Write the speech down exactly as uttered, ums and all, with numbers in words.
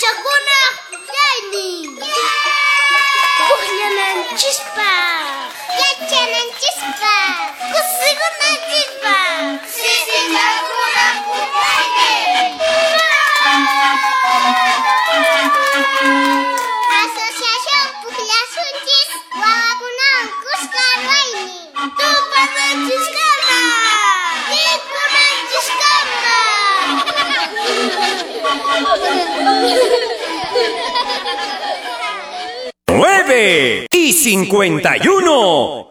Aychakuna pukllayni. Pukllamanchikpaq. Yachananchikpaq. Kusikunanchikpaq. Sisiqakuna puklayni. Asociación Pukllasunchis wawakunawan kushkarayni. Tupananchikama. Mikunanchikama. Nueve y cincuenta y uno.